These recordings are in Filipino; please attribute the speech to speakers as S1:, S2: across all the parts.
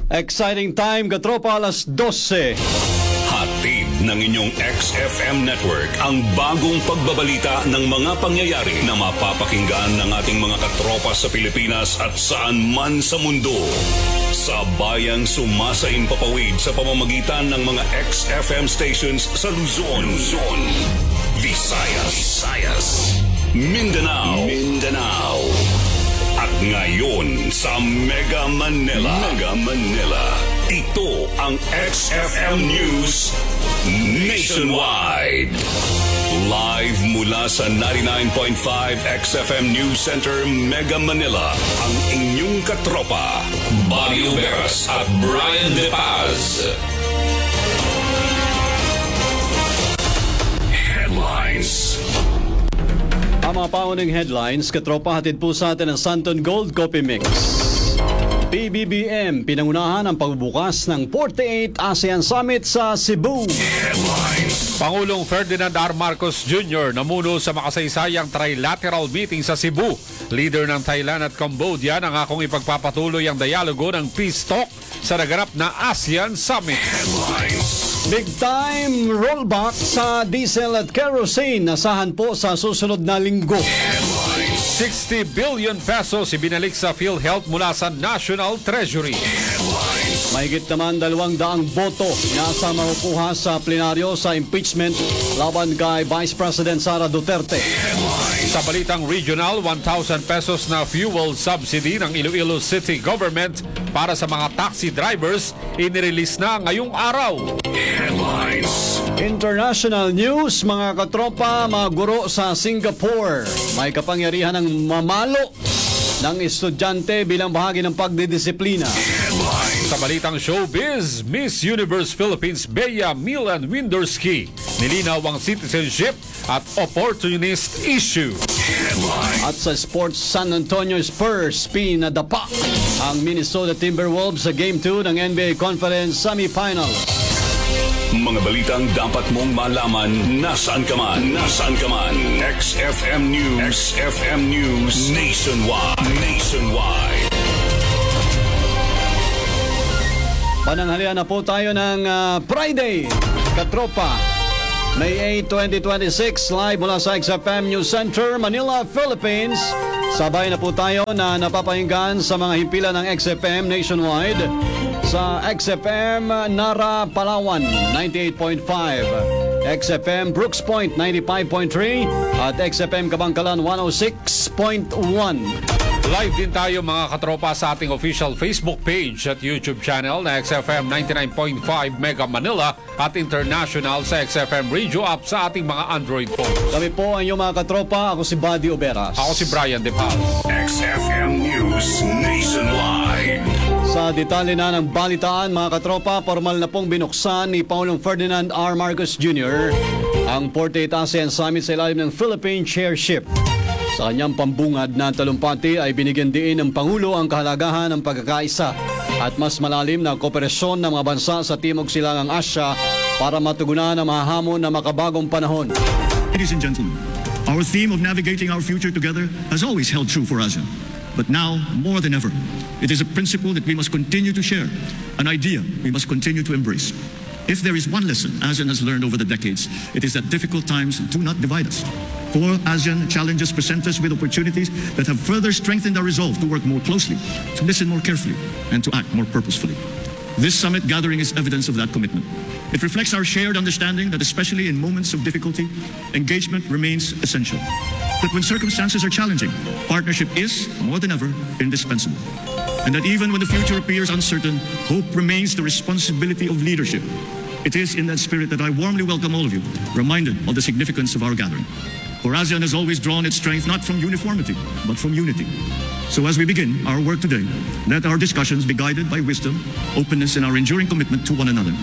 S1: Exciting time, katropa, alas 12.
S2: Hatid ng inyong XFM Network ang bagong pagbabalita ng mga pangyayari na mapapakinggan ng ating mga katropa sa Pilipinas at saan man sa mundo. Sa bayang sumasain papawid sa pamamagitan ng mga XFM stations sa Luzon, Visayas, Mindanao, at ngayon sa Mega Manila. Ito ang XFM News Nationwide. Live mula sa 99.5 XFM News Center, Mega Manila, ang inyong katropa, Bobby Uberas at Brian De Paz. Headlines.
S1: Ang mga pauning headlines, katropa, hatid po sa atin ang Santon Gold Coffee Mix. PBBM, pinangunahan ang pagbubukas ng 48th ASEAN Summit sa Cebu.
S2: Headlines.
S3: Pangulong Ferdinand R. Marcos Jr. namuno sa makasaysayang trilateral meeting sa Cebu. Leader ng Thailand at Cambodia nangakong ipagpapatuloy ang dialogo ng peace talk sa naganap na ASEAN Summit.
S2: Headlines.
S1: Big time rollback sa diesel at kerosene. Nasahan po sa susunod na linggo.
S3: 60 billion pesos ibinalik sa PhilHealth mula sa National Treasury.
S1: Mahigit naman 200 boto nasa makukuha sa plenaryo sa impeachment laban kay Vice President Sara Duterte.
S3: Sa balitang regional, 1,000 pesos na fuel subsidy ng Iloilo City Government para sa mga taxi drivers inirelease na ngayong araw.
S2: Headlines.
S1: International news, mga katropa, mga guro sa Singapore. May kapangyarihan ng mamalo ng estudyante bilang bahagi ng pagdidisiplina.
S3: Sa balitang showbiz, Miss Universe Philippines Bea Milan Winderski nilinaw ang citizenship at opportunist issue.
S1: At sa sports, San Antonio Spurs pinadapa ang Minnesota Timberwolves sa Game 2 ng NBA Conference Semifinals.
S2: Mga balitang dapat mong malaman nasaan ka man. XFM News Nationwide.
S1: Pananghalian na po tayo ng Friday, katropa. May 8, 2026, live mula sa XFM News Center, Manila, Philippines. Sabay na po tayo na napapahinggan sa mga himpilan ng XFM nationwide sa XFM Nara, Palawan, 98.5, XFM Brooks Point, 95.3, at XFM Kabangkalan, 106.1.
S3: Live din tayo mga katropa sa ating official Facebook page at YouTube channel na XFM 99.5 Mega Manila at international sa XFM Radio app sa ating mga Android phones.
S1: Kami po ang inyong mga katropa. Ako si Buddy Uberas.
S3: Ako si Brian De Paz.
S2: XFM News Nationwide.
S1: Sa detalye na ng balitaan, mga katropa, formal na pong binuksan ni Pangulong Ferdinand R. Marcos Jr. ang 48th ASEAN Summit sa ilalim ng Philippine Chairship. Sa kanyang pambungad na talumpati ay binigyan din ng Pangulo ang kahalagahan ng pagkakaisa at mas malalim na kooperasyon ng mga bansa sa Timog Silangang Asya para matugunan ang mga hamon na makabagong panahon.
S4: Ladies and gentlemen, our theme of navigating our future together has always held true for ASEAN. But now, more than ever, it is a principle that we must continue to share, an idea we must continue to embrace. If there is one lesson ASEAN has learned over the decades, it is that difficult times do not divide us. For ASEAN challenges present us with opportunities that have further strengthened our resolve to work more closely, to listen more carefully, and to act more purposefully. This summit gathering is evidence of that commitment. It reflects our shared understanding that especially in moments of difficulty, engagement remains essential. That when circumstances are challenging, partnership is, more than ever, indispensable. And that even when the future appears uncertain, hope remains the responsibility of leadership. It is in that spirit that I warmly welcome all of you, reminded of the significance of our gathering. For ASEAN has always drawn its strength not from uniformity, but from unity. So as we begin our work today, let our discussions be guided by wisdom, openness, and our enduring commitment to one another.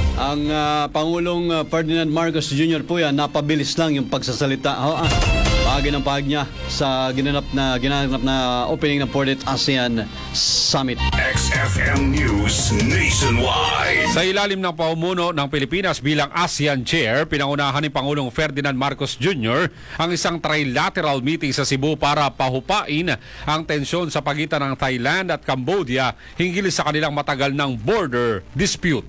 S1: Ang Pangulong Ferdinand Marcos Jr. po yan, napabilis lang yung pagsasalita. Bahagi ng pahag niya sa ginanap na opening ng 40th ASEAN Summit.
S2: XFM News Nationwide.
S3: Sa ilalim ng pamumuno ng Pilipinas bilang ASEAN Chair, pinangunahan ni Pangulong Ferdinand Marcos Jr. ang isang trilateral meeting sa Cebu para pahupain ang tensyon sa pagitan ng Thailand at Cambodia hinggil sa kanilang matagal ng border dispute.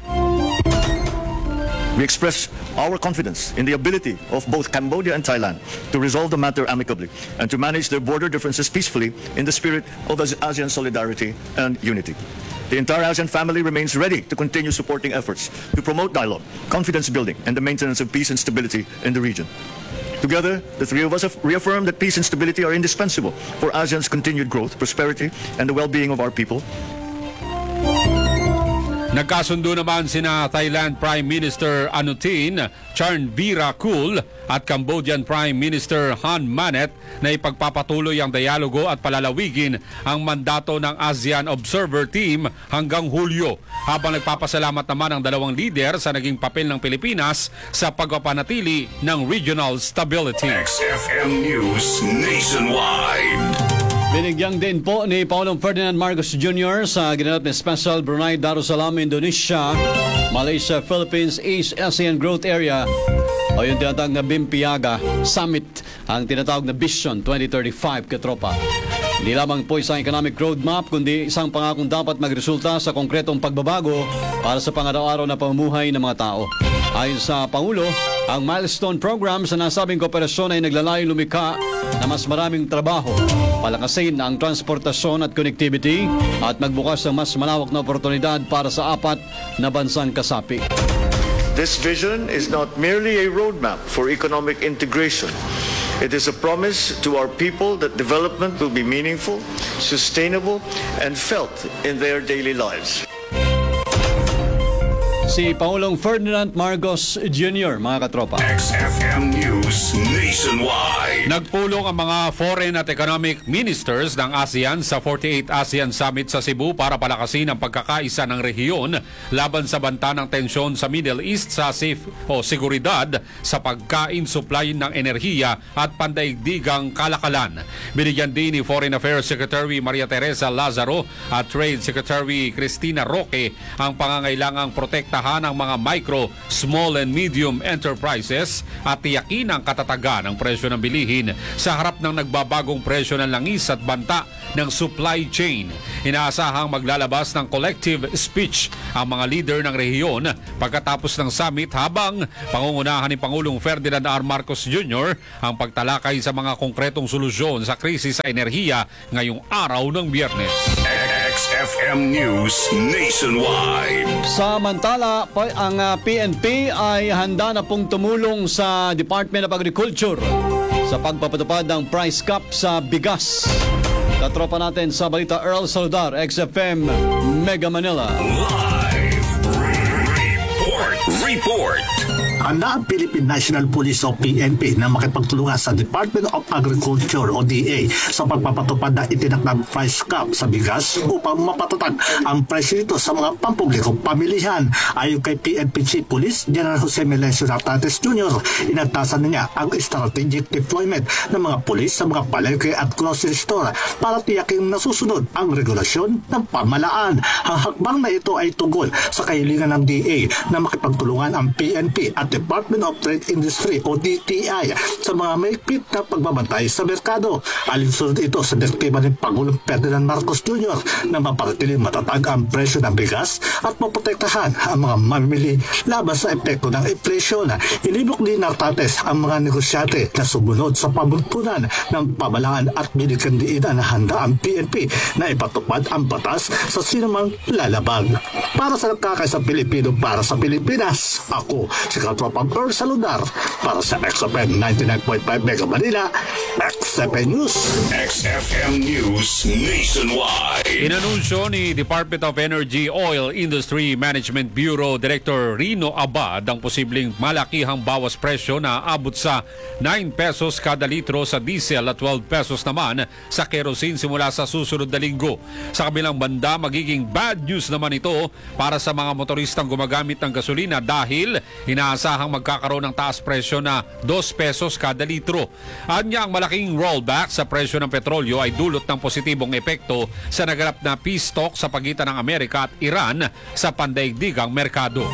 S4: We express our confidence in the ability of both Cambodia and Thailand to resolve the matter amicably and to manage their border differences peacefully in the spirit of ASEAN solidarity and unity. The entire ASEAN family remains ready to continue supporting efforts to promote dialogue, confidence building, and the maintenance of peace and stability in the region. Together, the three of us have reaffirmed that peace and stability are indispensable for ASEAN's continued growth, prosperity, and the well-being of our people.
S3: Nagkasundo naman sina Thailand Prime Minister Anutin Charnvirakul at Cambodian Prime Minister Han Manet na ipagpapatuloy ang dialogo at palalawigin ang mandato ng ASEAN Observer Team hanggang Hulyo, habang nagpapasalamat naman ang dalawang leader sa naging papel ng Pilipinas sa pagpapanatili ng regional stability.
S2: XFM News Nationwide.
S1: Binigyang din po ni Pangulong Ferdinand Marcos Jr. sa ginanap na Special Brunei Darussalam, Indonesia, Malaysia, Philippines, East ASEAN Growth Area o yung tinatawag na BIMPIAGA Summit, ang tinatawag na Vision 2035, katropa. Hindi lamang po isang economic roadmap, kundi isang pangakong dapat magresulta sa konkretong pagbabago para sa pang-araw-araw na pamumuhay ng mga tao. Ayon sa Pangulo, ang milestone program sa nasabing kooperasyon ay naglalayong lumikha na mas maraming trabaho, palakasin ang transportasyon at connectivity at magbukas ng mas malawak na oportunidad para sa 4 na bansang kasapi.
S5: This vision is not merely a roadmap for economic integration. It is a promise to our people that development will be meaningful, sustainable, and felt in their daily lives.
S1: Si Pangulong Ferdinand Marcos Jr., mga katropa.
S2: XFM News Nationwide.
S3: Nagpulong ang mga foreign at economic ministers ng ASEAN sa 48th ASEAN Summit sa Cebu para palakasin ang pagkakaisa ng rehiyon laban sa banta ng tensyon sa Middle East sa seguridad sa pagkain, supply ng enerhiya at pandaigdigang kalakalan. Binigyan din ni Foreign Affairs Secretary Maria Teresa Lazaro at Trade Secretary Cristina Roque ang pangangailangang protektahan ang mga micro, small and medium enterprises at tiyakin ang katatagan ng presyo ng bilihin sa harap ng nagbabagong presyo ng langis at banta ng supply chain. Inaasahang maglalabas ng collective speech ang mga leader ng rehiyon pagkatapos ng summit, habang pangungunahan ni Pangulong Ferdinand R. Marcos Jr. ang pagtalakay sa mga konkretong solusyon sa krisis sa enerhiya ngayong araw ng Biyernes.
S2: XFM News Nationwide.
S1: Samantala, ang PNP ay handa na pong tumulong sa Department of Agriculture sa pagpapatupad ng price cap sa bigas. Katropa natin sa balita, Earl Saludar, XFM Mega Manila.
S2: Live report.
S6: Handa ang Philippine National Police o PNP na makipagtulungan sa Department of Agriculture o DA sa pagpapatupad ng itinakdang price cap sa bigas upang mapatatag ang presyo nito sa mga pampublikong pamilihan. Ayon kay PNP Chief Police General Jose Melencio Nartates Jr., inagtasan niya ang strategic deployment ng mga pulis sa mga palengke at grocery store para tiyaking nasusunod ang regulasyon ng pamalaan. Ang hakbang na ito ay tungkol sa kahilingan ng DA na makipagtulungan ang PNP at Department of Trade Industry o DTI sa mga mahigpit na pagbabantay sa merkado. Alinsunod ito sa direktiba ni Pangulong Ferdinand Marcos Jr. na maparatiling matatag ang presyo ng bigas at maprotektahan ang mga mamimili laban sa epekto ng inflation. Inibok ni Nartates ang mga negosyante na sumunod sa pamuntunan ng pamalaan at binigyan diin na handa ang PNP na ipatupad ang batas sa sinumang lalabag. Para sa nagkakaisang Pilipino, para sa Pilipinas, ako si Katropang Earl Saludar para sa XFM 99.5 Mega Manila, XFM News.
S2: XFM News Nationwide.
S3: Inanunsyo ni Department of Energy Oil Industry Management Bureau Director Rino Abad ang posibleng malakihang bawas presyo na abot sa 9 pesos kada litro sa diesel at 12 pesos naman sa kerosene simula sa susunod na linggo. Sa kabilang banda, magiging bad news naman ito para sa mga motoristang gumagamit ng gasolina dahil inaasahan inaasahang magkakaroon ng taas presyo na 2 pesos kada litro. Anya, ang malaking rollback sa presyo ng petrolyo ay dulot ng positibong epekto sa naganap na peace talk sa pagitan ng Amerika at Iran sa pandaigdigang merkado.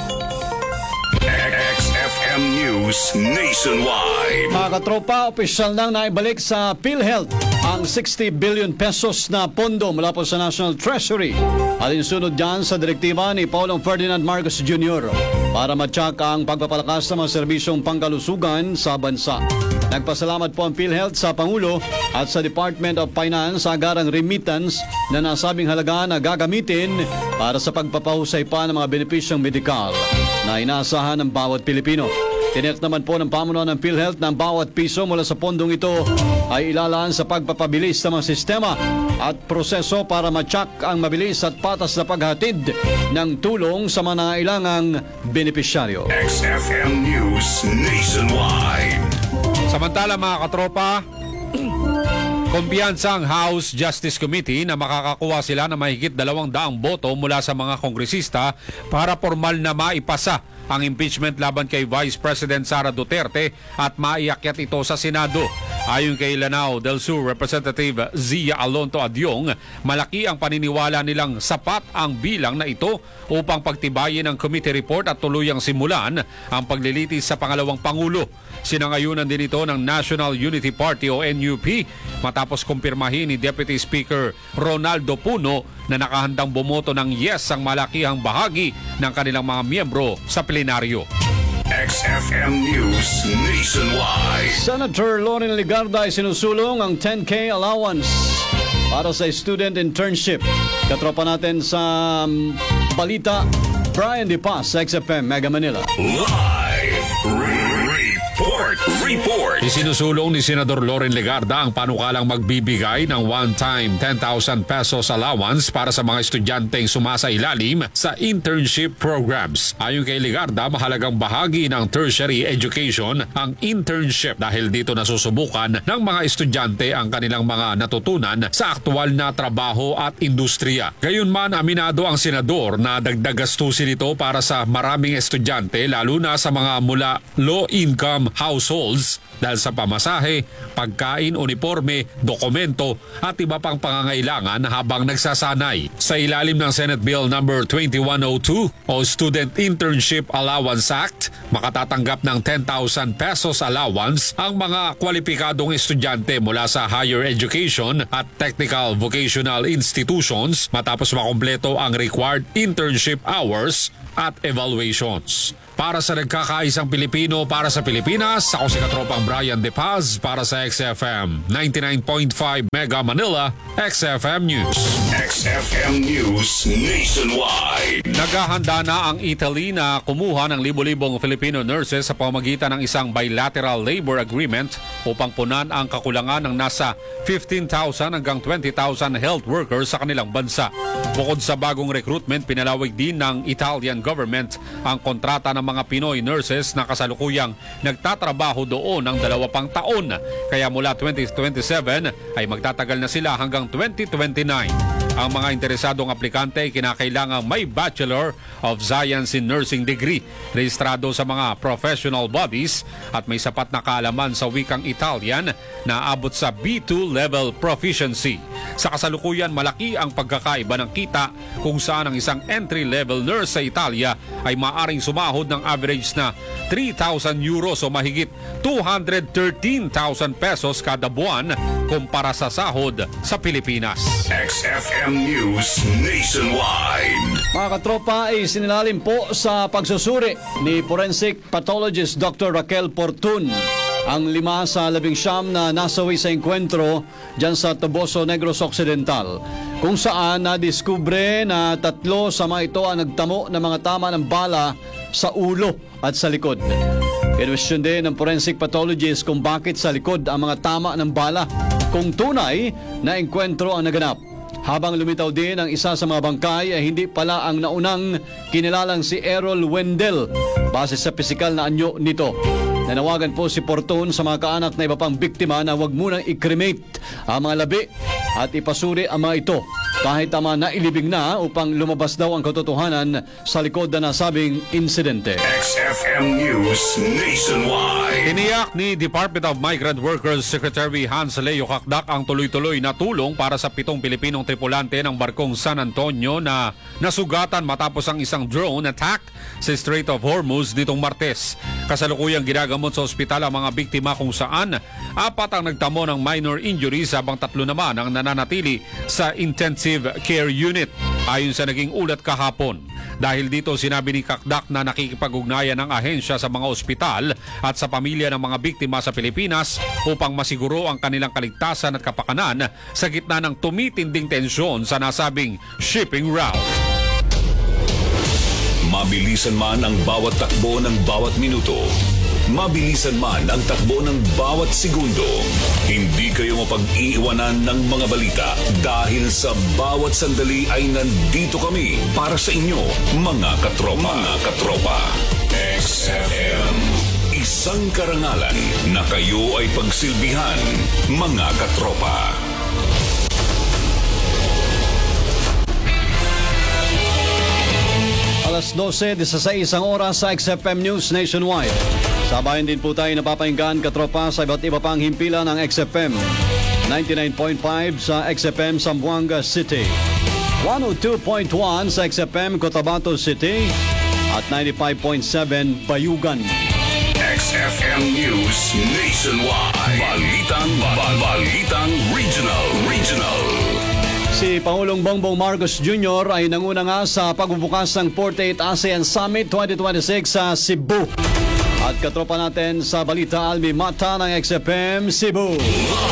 S2: XFM News Nationwide.
S1: Mga katropa, opisyal nang naibalik sa PhilHealth ang 60 billion pesos na pondo mula po sa National Treasury. Alinsunod dyan sa direktiba ni Pangulong Ferdinand Marcos Jr. para matyak ang pagpapalakas ng mga serbisyong pangkalusugan sa bansa. Nagpasalamat po ang PhilHealth sa Pangulo at sa Department of Finance sa agarang remittance na nasabing halaga na gagamitin para sa pagpapahusay pa ng mga benepisyong medikal na inaasahan ng bawat Pilipino. Tiniyak naman po ng pamunuan ng PhilHealth na bawat piso mula sa pondong ito ay ilalaan sa pagpapabilis ng mga sistema at proseso para matyak ang mabilis at patas na paghatid ng tulong sa mga nangailangang benepisyaryo.
S2: XFM News Nationwide.
S3: Samantala mga katropa, kumpiyansa ang House Justice Committee na makakakuha sila ng mahigit 200 boto mula sa mga kongresista para formal na maipasa ang impeachment laban kay Vice President Sara Duterte at maiakyat ito sa Senado. Ayon kay Lanao del Sur Representative Zia Alonto Adyong, malaki ang paniniwala nilang sapat ang bilang na ito upang pagtibayin ang committee report at tuluyang simulan ang paglilitis sa pangalawang Pangulo. Sinangayunan din ito ng National Unity Party o NUP matapos kumpirmahin ni Deputy Speaker Ronaldo Puno na nakahandang bumoto ng yes ang malakihang bahagi ng kanilang mga miyembro sa plenaryo.
S2: XFM News Nationwide.
S1: Senator Loren Legarda ay sinusulong ang 10K allowance para sa student internship. Katropa natin sa balita, Brian De Paz, XFM Mega Manila.
S2: Live Report.
S3: Isinusulong ni Senador Loren Legarda ang panukalang magbibigay ng one-time 10,000 pesos allowance para sa mga estudyanteng sumasailalim sa internship programs. Ayon kay Legarda, mahalagang bahagi ng tertiary education ang internship dahil dito nasusubukan ng mga estudyante ang kanilang mga natutunan sa aktual na trabaho at industriya. Gayunman, aminado ang senador na dagdag gastusin ito para sa maraming estudyante lalo na sa mga mula low-income households dahil sa pamasahe, pagkain, uniforme, dokumento at iba pang pangangailangan habang nagsasanay. Sa ilalim ng Senate Bill No. 2102 o Student Internship Allowance Act, makatatanggap ng 10,000 pesos allowance ang mga kwalipikadong estudyante mula sa higher education at technical vocational institutions matapos makumpleto ang required internship hours at evaluations. Para sa nagkakaisang Pilipino para sa Pilipinas, ako si Katropang Brian De Paz para sa XFM 99.5 Mega Manila, XFM News.
S2: XFM News Nationwide.
S3: Naghahanda na ang Italy na kumuha ng libo-libong Filipino nurses sa pamamagitan ng isang bilateral labor agreement upang punan ang kakulangan ng nasa 15,000 hanggang 20,000 health workers sa kanilang bansa. Bukod sa bagong recruitment, pinalawig din ng Italian government ang kontrata ng mga Pinoy nurses na kasalukuyang nagtatrabaho doon ng 2 pang taon. Kaya mula 2027 ay magtatagal na sila hanggang 2029. Ang mga interesadong aplikante ay kinakailangang may Bachelor of Science in Nursing degree, rehistrado sa mga professional bodies at may sapat na kaalaman sa wikang Italian na abot sa B2 level proficiency. Sa kasalukuyan, malaki ang pagkakaiba ng kita kung saan ang isang entry-level nurse sa Italia ay maaring sumahod ng average na 3,000 euros o mahigit 213,000 pesos kada buwan kumpara sa sahod sa Pilipinas.
S2: XFM News Nationwide.
S1: Mga katropa, ay sinilalim po sa pagsusuri ni forensic pathologist Dr. Raquel Portun ang 5 sa 19 na nasawi sa enkwentro dyan sa Toboso, Negros Occidental, kung saan nadiskubre na 3 sa mga ito ang nagtamo ng mga tama ng bala sa ulo at sa likod. Kinwestiyon din ng forensic pathologist kung bakit sa likod ang mga tama ng bala, kung tunay na enkwentro ang naganap. Habang lumitaw din ang isa sa mga bangkay ay hindi pala ang naunang kinilalang si Errol Wendell base sa pisikal na anyo nito. Nanawagan po si Porton sa mga kaanak na iba pang biktima na huwag munang i-cremate ang mga labi at ipasuri ang mga ito kahit tama na ilibing na upang lumabas daw ang katotohanan sa likod na nasabing insidente.
S2: XFM News Nationwide.
S3: Iniyak ni Department of Migrant Workers Secretary Hans Leo Kakdak ang tuloy-tuloy na tulong para sa 7 Pilipinong tripulante ng barkong San Antonio na nasugatan matapos ang isang drone attack sa Strait of Hormuz nitong Martes. Kasalukuyang ginagamot sa ospital ang mga biktima kung saan 4 ang nagtamo ng minor injuries habang 3 naman ang nananatili sa intensive care unit ayon sa naging ulat kahapon. Dahil dito sinabi ni Kakdak na nakikipag-ugnayan ng ahensya sa mga ospital at sa pamilya ng mga biktima sa Pilipinas upang masiguro ang kanilang kaligtasan at kapakanan sa gitna ng tumitinding tensyon sa nasabing shipping route.
S2: Mabilisan man ang bawat takbo ng bawat minuto, mabilisan man ang takbo ng bawat segundo, hindi kayo mapag-iiwanan ng mga balita dahil sa bawat sandali ay nandito kami para sa inyo, mga katropa. Mga katropa. XFM. Isang karangalan na kayo ay pagsilbihan, mga katropa.
S1: Alas 12:16 ang oras sa XFM News Nationwide. Sabayan din po tayo napapahinggan katropa sa iba't iba pang himpilan ng XFM. 99.5 sa XFM Zamboanga City, 102.1 sa XFM Cotabato City at 95.7 Bayugan.
S2: XFM News Nationwide. Balitang Regional.
S1: Si Pangulong Bongbong Marcos Jr. ay nanguna nga sa pagbubukas ng 48 ASEAN Summit 2026 sa Cebu. At katropa natin sa Balita Almi Mata ng XFM Cebu.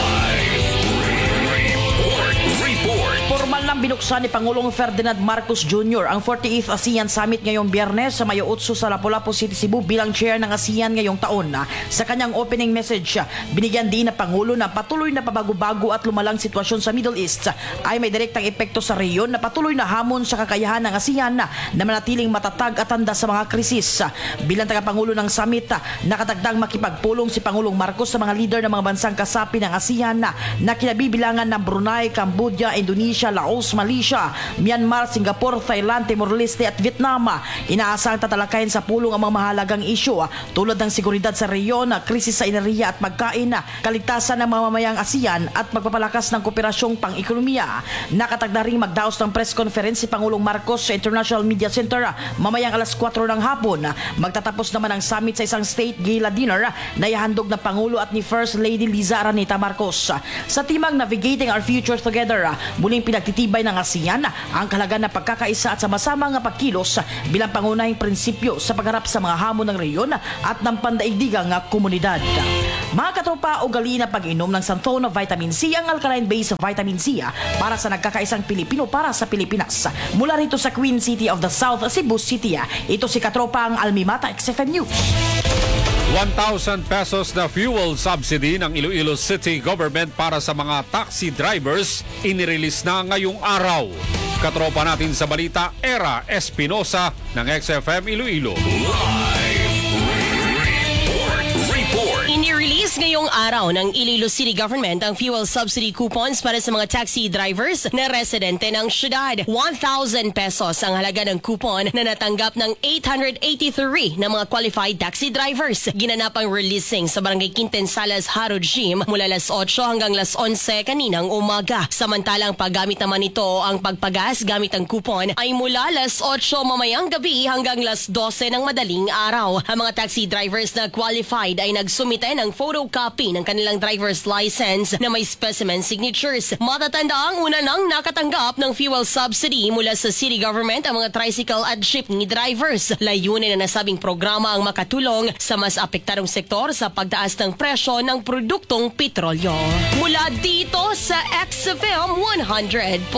S7: Formal nang binuksan ni Pangulong Ferdinand Marcos Jr. ang 48th ASEAN Summit ngayong Biyernes sa Mayo 8 sa Lapu-Lapu City, Cebu bilang chair ng ASEAN ngayong taon. Sa kanyang opening message, binigyan din na Pangulo na patuloy na pabago-bago at lumalang sitwasyon sa Middle East ay may direktang epekto sa rehiyon na patuloy na hamon sa kakayahan ng ASEAN na manatiling matatag at handa sa mga krisis. Bilang tagapangulo ng summit, nakatagdang makipagpulong si Pangulong Marcos sa mga leader ng mga bansang kasapi ng ASEAN na kinabibilangan ng Brunei, Cambodia, Indonesia, Laos, Malaysia, Myanmar, Singapore, Thailand, Timor-Leste at Vietnam. Inaasang tatalakayin sa pulong ang mga mahalagang isyu tulad ng seguridad sa rehiyon, krisis sa enerhiya at pagkain, kaligtasan ng mamamayang ASEAN at magpapalakas ng kooperasyong pang-ekonomiya. Nakatagda ring magdaos ng press conference si Pangulong Marcos sa International Media Center mamayang alas 4 ng hapon. Magtatapos naman ang summit sa isang state gala dinner na ihandog ng Pangulo at ni First Lady Liza Araneta Marcos. Sa timang Navigating Our Future Together, muling pinagtitibay ng ASEAN ang kahalagan ng pagkakaisa at sama-sama nga pagkilos bilang pangunahing prinsipyo sa pagharap sa mga hamon ng rehiyon at ng pandaigdigang komunidad. Mga katropa, ugali na pag-inom ng Santhona Vitamin C ang alkaline-based vitamin C para sa nagkakaisang Pilipino para sa Pilipinas. Mula rito sa Queen City of the South, Cebu City, ito si katropa ang Almimata XFM News.
S3: 1,000 pesos na fuel subsidy ng Iloilo City Government para sa mga taxi drivers inirelease na ngayong araw. Katropa natin sa balita, Era Espinosa ng XFM Iloilo.
S8: Inirelease ngayong araw ng Iloilo City Government ang fuel subsidy coupons para sa mga taxi drivers na residente ng syudad. 1,000 pesos ang halaga ng coupon na natanggap ng 883 na mga qualified taxi drivers. Ginanap ang releasing sa Barangay Quinten Salas, Harod Gym mula alas 8 hanggang alas 11 kaninang umaga. Samantalang paggamit naman ito ang pagpagas gamit ang coupon ay mula alas 8 mamayang gabi hanggang alas 12 ng madaling araw. Ang mga taxi drivers na qualified ay nagsumite ng photocopy ng kanilang driver's license na may specimen signatures. Matatanda ang una nang nakatanggap ng fuel subsidy mula sa city government ang mga tricycle at jeepney drivers. Layunin na nasabing programa ang makatulong sa mas apektadong sektor sa pagtaas ng presyo ng produktong petrolyo. Mula dito sa XFM 100.7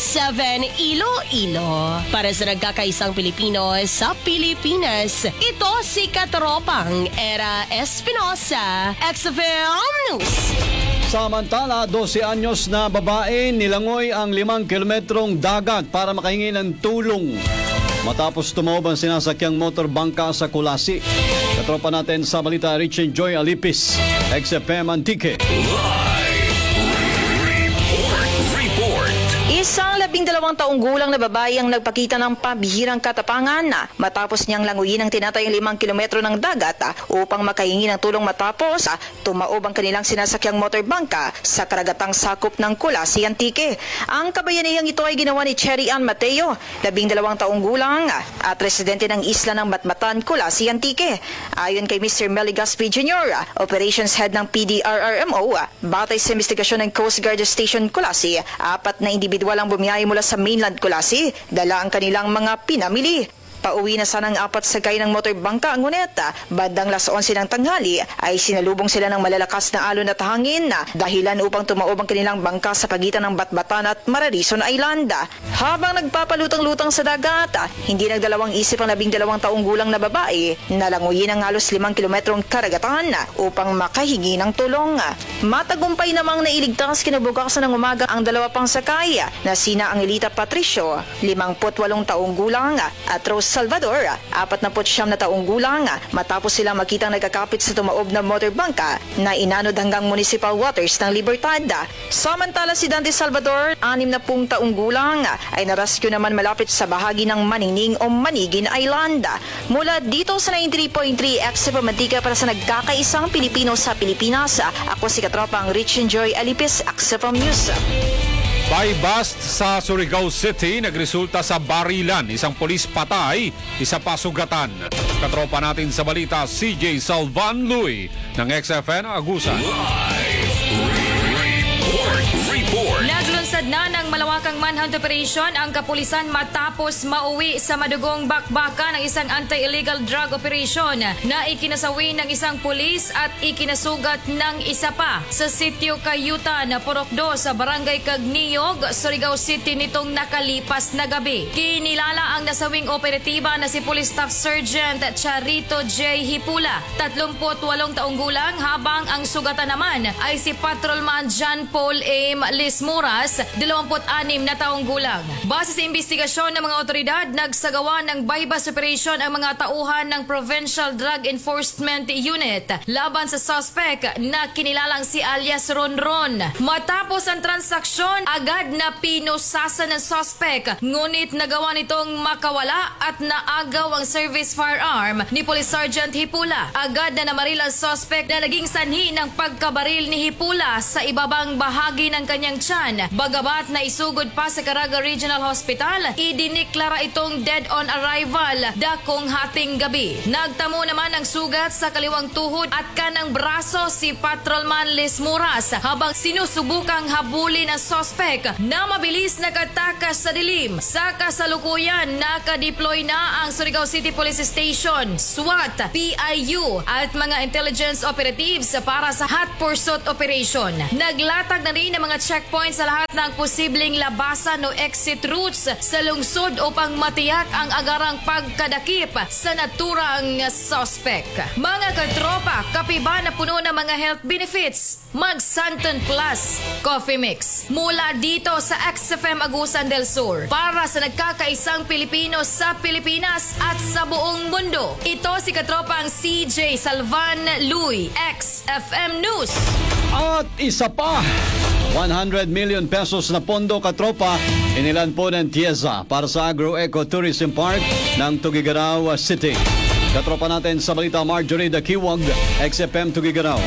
S8: Iloilo. Para sa nagkakaisang Pilipino sa Pilipinas, ito si katropang Era Espinosa, XFM News.
S1: Samantala, 12 anyos na babae nilangoy ang 5 kilometrong dagat para makahingi ng tulong matapos tumaob ang sinasakyang motorbangka sa Kulasi. Katropa natin sa balita, Rich and Joy Alipis, XFM Antique.
S9: Isang 12 taong gulang na babae ang nagpakita ng pambihirang katapangan matapos niyang languyin ang tinatayong 5 kilometro ng dagat upang makahingi ng tulong matapos tumaob ang kanilang sinasakyang motorbangka sa karagatang sakop ng Colasi, Antique. Ang kabayanihang ito ay ginawa ni Cherry Ann Mateo, 12 taong gulang at residente ng isla ng Matmatan, Colasi, Antique. Ayon kay Mr. Meli Gaspi Jr., Operations Head ng PDRRMO, batay sa investigasyon ng Coast Guard Station Colasi, 4 na individual ang bumiyahe mula sa mainland Colasi, dala ang kanilang mga pinamili. Pauwi na sanang 4 sakay ng motorbangka ang ngunit bandang 11:00 ng tanghali ay sinalubong sila ng malalakas na alon at hangin dahilan upang tumaob ang kanilang bangka sa pagitan ng Batbatan at Mararison Island. Habang nagpapalutang-lutang sa dagat, hindi nagdalawang isip ang 12 taong gulang na babae na languyin ang halos 5 kilometrong karagatan upang makahingi ng tulong. Matagumpay namang nailigtas kinabukasan ng umaga ang 2 pang sakay na sina Angelita Patricio, 58 taong gulang at Rose Salvador, 49 na taong gulang matapos silang makitang nagkakapit sa tumaob na motorbangka na inanod hanggang municipal waters ng Libertad. Samantala si Dante Salvador, 60 taong gulang, ay narescue naman malapit sa bahagi ng Maningning o Manigin Island. Mula dito sa 93.3 XFM Mantika para sa nagkakaisang Pilipino sa Pilipinas, ako si Katropang Rich Enjoy Alipis, XFM News.
S3: By bust sa Surigao City, nagresulta sa barilan. Isang pulis patay, isa pa sugatan. Katropa natin sa balita, CJ Salvan Luy ng XFN Agusan.
S2: Report.
S10: Naglunsad na ng malawakang manhunt operation ang kapulisan matapos mauwi sa madugong bakbakan ng isang anti-illegal drug operation na ikinasawi ng isang pulis at ikinasugat ng isa pa sa sitio Kayutan, Porokdo sa barangay Cagniyog, Surigao City nitong nakalipas na gabi. Kinilala ang nasawing operatiba na si Police Staff Sergeant Charito J. Hipula, 38 taong gulang, habang ang sugatan naman ay si Patrolman John Paul M. Lismuras, 26 na taong gulang. Base sa investigasyon ng mga otoridad, nagsagawa ng bypass operation ang mga tauhan ng Provincial Drug Enforcement Unit laban sa suspect na kinilalang si alias Ronron. Matapos ang transaksyon, agad na pinusasan ng suspect, ngunit nagawa nitong makawala at naagaw ang service firearm ni Police Sergeant Hipula. Agad na namaril ang suspect na naging sanhi ng pagkabaril ni Hipula sa ibabang bahagi ng kanyang tiyan. Bagamat na isugod pa sa Caraga Regional Hospital, idiniklara itong dead on arrival dakong hating gabi. Nagtamo naman ng sugat sa kaliwang tuhod at kanang braso si Patrolman Lismuras habang sinusubukang habulin ang suspect na mabilis nakatakas sa dilim. Sa kasalukuyan, nakadeploy na ang Surigao City Police Station, SWAT, PIU at mga intelligence operatives para sa hot pursuit operation. Naglatag na rin ang mga checkpoints sa lahat ng posibleng labasan o exit routes sa lungsod upang matiyak ang agarang pagkadakip sa naturang suspect. Mga katropa, kapiba na puno ng mga health benefits, mag Santon Plus Coffee Mix. Mula dito sa XFM Agusan del Sur, para sa nagkakaisang Pilipino sa Pilipinas at sa buong mundo. Ito si katropang CJ Salvan Luy, XFM News.
S1: At isa pa, 100 million pesos na pondo, katropa, inilan po ng TIEZA para sa Agro-Eco Tourism Park ng Tugigaraw City. Katropa natin sa balita, Marjorie Dakiwag, XFM Tugigaraw.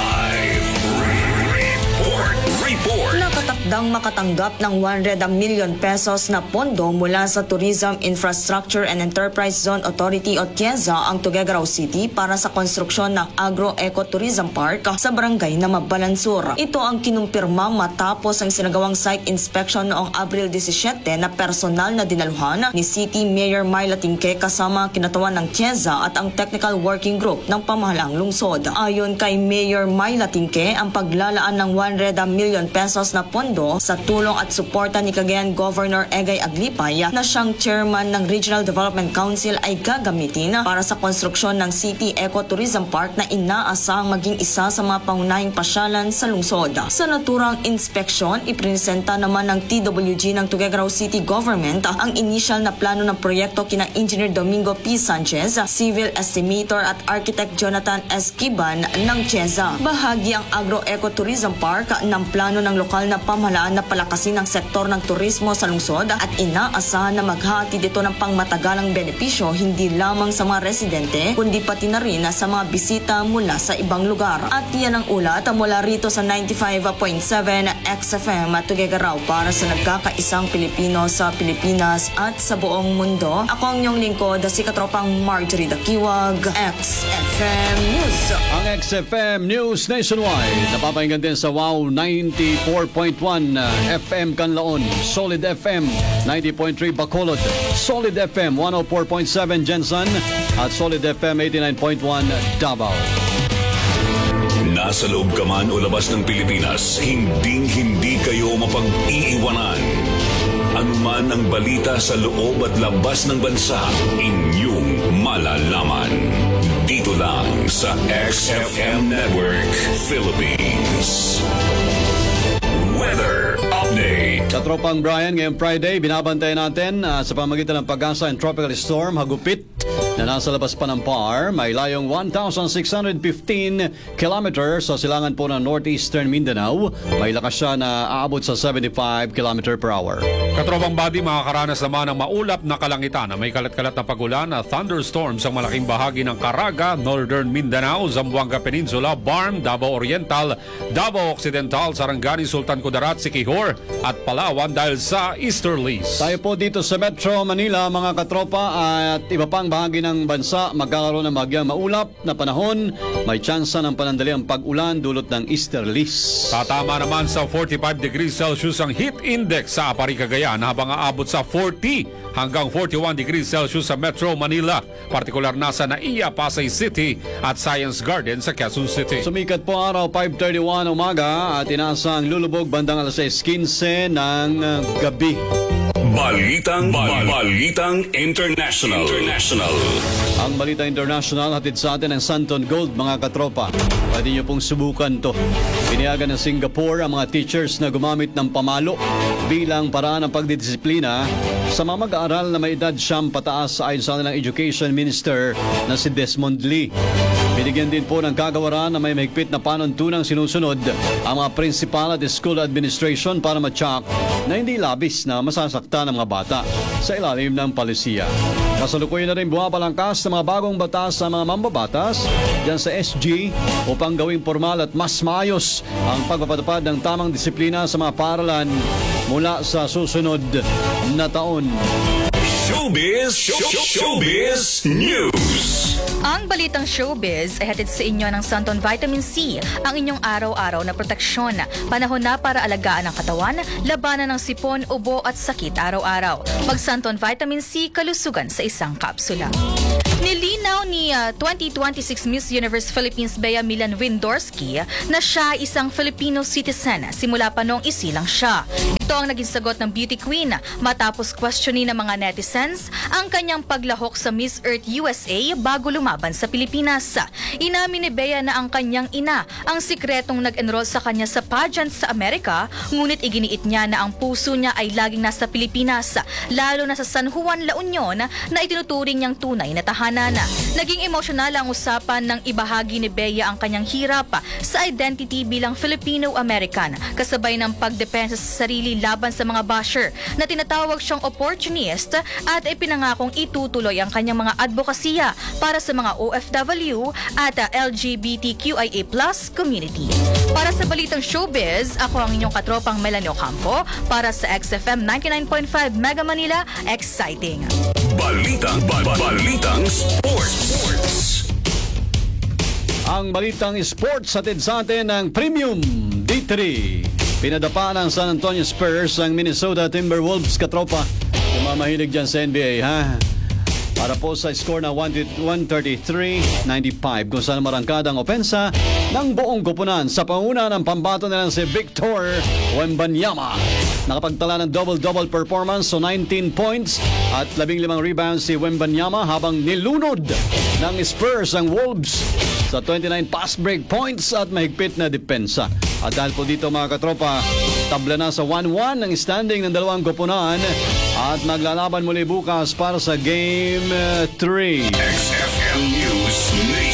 S11: Nakatakdang makatanggap ng 100 million pesos na pondo mula sa Tourism Infrastructure and Enterprise Zone Authority o TIEZA ang Tuguegarao City para sa konstruksyon ng Agro-Eco Tourism Park sa barangay na Mabalansur. Ito ang kinumpirma matapos ang sinagawang site inspection noong Abril 17 na personal na dinaluhan ni City Mayor Myla Tingke kasama kinatawan ng TIEZA at ang Technical Working Group ng pamahalang lungsod. Ayon kay Mayor Myla Tingke, ang paglalaan ng 100 million pesos na pondo sa tulong at suporta ni Cagayan Governor Egay Aglipay na siyang chairman ng Regional Development Council ay gagamitin para sa konstruksyon ng City Eco Tourism Park na inaasahang maging isa sa mga pangunahing pasyalan sa lungsod. Sa naturang inspeksyon, ipresenta naman ng TWG ng Tuguegarao City Government ang initial na plano ng proyekto kina Engineer Domingo P. Sanchez, Civil Estimator at Architect Jonathan Esquiban ng TIEZA. Bahagi ang Agro-Eco Tourism Park ng plano ng lokal na pamahalaan pamahalaan na palakasin ang sektor ng turismo sa lungsod at inaasahan na maghatid ito ng pangmatagalang benepisyo hindi lamang sa mga residente kundi pati na rin sa mga bisita mula sa ibang lugar. At yan ang ulat mula rito sa 95.7 XFM at Tuguegarao para sa nagkakaisang Pilipino sa Pilipinas at sa buong mundo. Ako ang inyong lingkod, si Katropang Marjorie Dakiwag, XFM News.
S1: Ang XFM News Nationwide napapahinggan din sa WOW 94.1 FM Canlaon, Solid FM 90.3 Bacolod, Solid FM 104.7 Jensen at Solid FM 89.1 Davao.
S2: Nasa loob ka man o labas ng Pilipinas, hindi kayo mapag-iiwanan. Anuman ang balita sa loob at labas ng bansa, inyong malalaman. Dito lang sa XFM Network Philippines. Weather Update.
S1: Katropang Brian, ngayong Friday, binabantayan natin sa pamagitan ng Pag-asa and Tropical Storm, Hagupit, na nasa labas pa ng PAR, may layong 1,615 kilometers sa silangan po ng northeastern Mindanao. May lakas siya na aabot sa 75 km per hour.
S3: Katropang Body, makakaranas naman ng maulap na kalangitan na may kalat-kalat na pagulan at thunderstorms sa malaking bahagi ng Caraga, Northern Mindanao, Zamboanga Peninsula, Barm, Davao Oriental, Davao Occidental, Sarangani, Sultan Kudarat, Siquijor at Palawan dahil sa easterlies.
S1: Tayo po dito sa Metro Manila, mga katropa, at iba pang bahagi ng bansa magkakaroon ng bahagyang maulap na panahon. May tsansa ng panandaliang pag-ulan dulot ng easterlies.
S3: Tatama naman sa 45 degrees Celsius ang heat index sa Apari, Cagayan habang aabot sa 40 hanggang 41 degrees Celsius sa Metro Manila. Partikular na sa Naiya, Pasay City at Science Garden sa Quezon City.
S1: Sumikat po araw 5:31 umaga at inaasang lulubog bandang alas 6:15 ng gabi.
S2: Balitang International.
S1: Ang Balita International hatid sa atin ng Santon Gold, mga katropa. Pwede niyo pong subukan to. Pinayagan ng Singapore ang mga teachers na gumamit ng pamalo bilang paraan ng pagdidisiplina sa mga mag-aaral na may edad siyam pataas ayon sa kanilang Education Minister na si Desmond Lee. Binigyan din po ng kagawaran na may mahigpit na panuntunang sinusunod ang mga principal at school administration para matyak na hindi labis na masasaktan ng mga bata sa ilalim ng palisiya. Kasalukuyan na rin bumabalangkas ng mga bagong batas sa mga mambabatas dyan sa SG upang gawing formal at mas maayos ang pagpapatupad ng tamang disiplina sa mga paaralan mula sa susunod na taon.
S2: Showbiz News.
S12: Ang balitang showbiz ay hatid sa inyo ng Santon Vitamin C, ang inyong araw-araw na proteksyon. Panahon na para alagaan ang katawan, labanan ng sipon, ubo at sakit araw-araw. Mag-Santon Vitamin C, kalusugan sa isang kapsula. Nilinaw ni 2026 Miss Universe Philippines Bea Milan Windorski na siya isang Filipino citizen simula pa noong isilang siya. Ito ang naging sagot ng beauty queen matapos questionin ng mga netizens ang kanyang paglahok sa Miss Earth USA bago lumaban sa Pilipinas. Inamin ni Bea na ang kanyang ina ang sikretong nag-enroll sa kanya sa pageant sa Amerika, ngunit iginiit niya na ang puso niya ay laging nasa Pilipinas, lalo na sa San Juan, La Union na itinuturing niyang tunay na tahanan. Naging emosyonal ang usapan ng ibahagi ni Bea ang kanyang hirap sa identity bilang Filipino-American, kasabay ng pagdepensa sa sarili laban sa mga basher na tinatawag siyang opportunist at ipinangakong itutuloy ang kanyang mga advokasya para sa mga OFW at LGBTQIA+ community. Para sa Balitang Showbiz, ako ang inyong katropang Melanie Ocampo para sa XFM 99.5 Mega Manila, exciting.
S2: Balitang Sports.
S1: Ang Balitang Sports hatid sa atin ng Premium D3. Pinadapa ng San Antonio Spurs ang Minnesota Timberwolves, katropa. Yung mga mahilig dyan sa NBA, ha? Para po sa score na 133-95 kung saan marangkada ang opensa ng buong koponan sa panguna ng pambato nila si Victor Wembanyama. Nakapagtala ng double-double performance so 19 points at 15 rebounds si Wembanyama habang nilunod ng Spurs ang Wolves sa 29 pass break points at mahigpit na depensa. At dahil po dito, mga katropa, tabla na sa 1-1 ang standing ng dalawang koponan at maglalaban muli bukas para sa Game 3.
S2: XFM News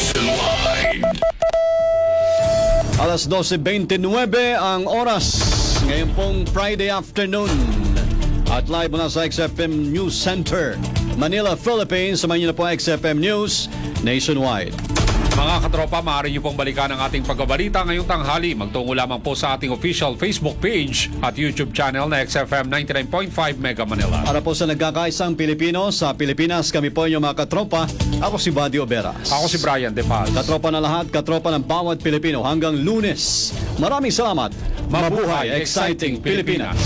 S2: Nationwide.
S1: Alas 12:29 ang oras. ngayon pong Friday afternoon. At live mula sa XFM News Center, Manila, Philippines. Samayin niyo na po ang XFM News Nationwide.
S3: Mga katropa, maaari niyo pong balikan ang ating pagbabalita ngayong tanghali. Magtungo lamang po sa ating official Facebook page at YouTube channel na XFM 99.5 Mega Manila.
S1: Para po sa nagkakaisang Pilipino sa Pilipinas, kami po yung mga katropa. Ako si Buddy Oberas.
S3: Ako si Brian De Paz.
S1: Katropa na lahat, katropa ng bawat Pilipino hanggang Lunes. Maraming salamat. Mabuhay, exciting Pilipinas.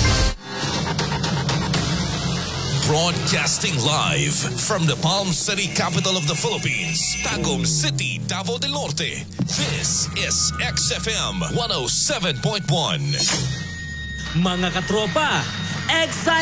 S13: Broadcasting live from the Palm City, capital of the Philippines, Tagum City, Davao del Norte. This is XFM 107.1.
S14: Mga katropa,